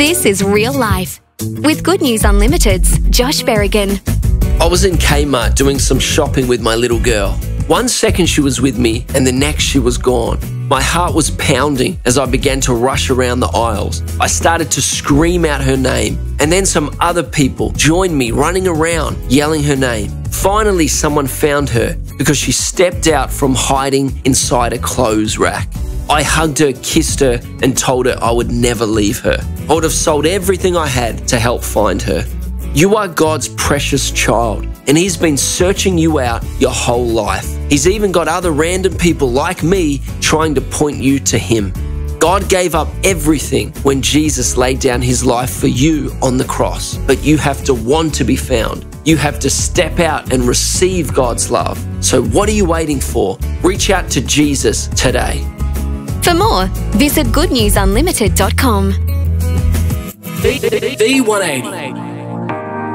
This is Real Life with Good News Unlimited's Josh Berrigan. I was in Kmart doing some shopping with my little girl. 1 second she was with me and the next she was gone. My heart was pounding as I began to rush around the aisles. I started to scream out her name, and then some other people joined me running around yelling her name. Finally, someone found her because she stepped out from hiding inside a clothes rack. I hugged her, kissed her, and told her I would never leave her. I would have sold everything I had to help find her. You are God's precious child, and He's been searching you out your whole life. He's even got other random people like me trying to point you to Him. God gave up everything when Jesus laid down His life for you on the cross, but you have to want to be found. You have to step out and receive God's love. So what are you waiting for? Reach out to Jesus today. For more, visit goodnewsunlimited.com. V180